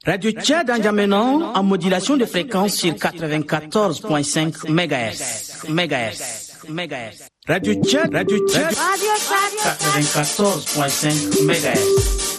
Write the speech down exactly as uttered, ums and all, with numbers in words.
Radio Tchad N'Djamena en modulation de fréquence sur quatre-vingt-quatorze virgule cinq mégahertz. Mégahertz. Mégahertz. Radio Tchad, Radio Tchad, quatre-vingt-quatorze virgule cinq mégahertz.